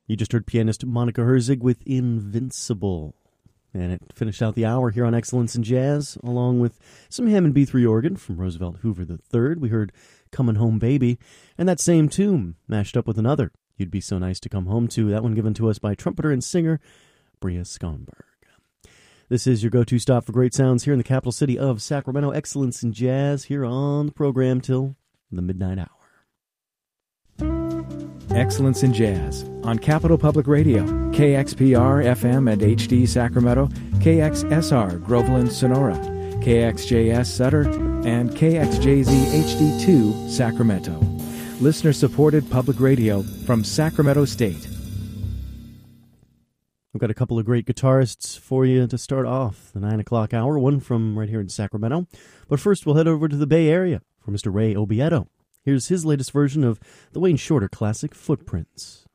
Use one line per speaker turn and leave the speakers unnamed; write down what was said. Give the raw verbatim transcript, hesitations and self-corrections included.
You just heard pianist Monica Herzig with Invincible. And it finished out the hour here on Excellence in Jazz, along with some Hammond B three organ from Roosevelt Hoover the third. We heard Comin' Home Baby, and that same tune mashed up with another, You'd Be So Nice to Come Home To, that one given to us by trumpeter and singer Bria Skonberg. This is your go-to stop for great sounds here in the capital city of Sacramento. Excellence in Jazz here on the program till the midnight hour.
Excellence in Jazz on Capital Public Radio, K X P R F M and H D Sacramento, K X S R Groveland Sonora, K X J S Sutter, and K X J Z H D two Sacramento. Listener-supported public radio from Sacramento State.
We've got a couple of great guitarists for you to start off the nine o'clock hour, one from right here in Sacramento. But first, we'll head over to the Bay Area for Mister Ray Obiedo. Here's his latest version of the Wayne Shorter classic, Footprints.